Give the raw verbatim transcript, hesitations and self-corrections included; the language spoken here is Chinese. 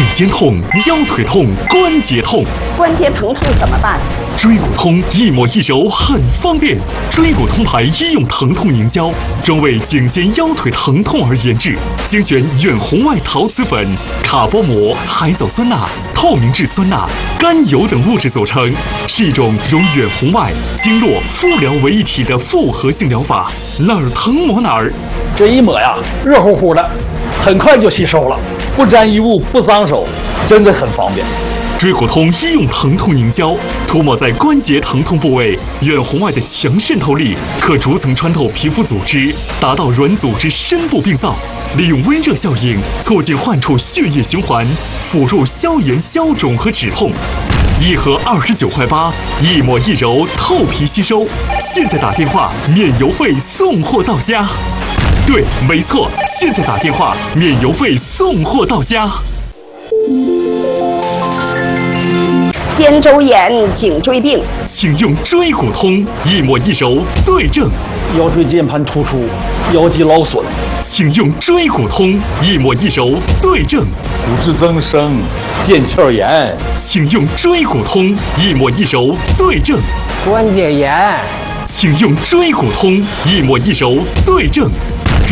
颈肩痛、腰腿痛、关节痛， 关节疼痛怎么办？ 椎骨通一抹一揉很方便。椎骨通牌医用疼痛凝胶，专为颈肩腰腿疼痛而研制，精选远红外陶瓷粉、卡波膜、海藻酸钠、透明质酸钠、甘油等物质组成，是一种融远红外、经络、敷疗为一体的复合性疗法，哪儿疼抹哪儿。 这一抹呀，热乎乎的，很快就吸收了，不沾衣物，不脏手，真的很方便。 椎骨通医用疼痛凝胶，涂抹在关节疼痛部位，远红外的强渗透力可逐层穿透皮肤组织，达到软组织深部病灶，利用温热效应促进患处血液循环，辅助消炎消肿和止痛。一盒二十九块八，一抹一揉，透皮吸收。现在打电话免邮费送货到家。对，没错，现在打电话免邮费送货到家。 肩周炎、颈椎病， 请用椎骨通，一抹一揉对症。 腰椎间盘突出、腰肌劳损， 请用椎骨通，一抹一揉对症。 骨质增生、腱鞘炎， 请用椎骨通，一抹一揉对症。 关节炎， 请用椎骨通，一抹一揉对症。